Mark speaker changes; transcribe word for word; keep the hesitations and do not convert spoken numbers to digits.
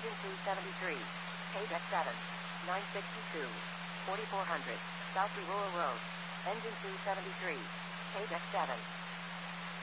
Speaker 1: Engine two seventy-three. Page X seven. nine sixty-two. forty-four hundred. South Rural Road. Engine two seventy-three. Page X seven.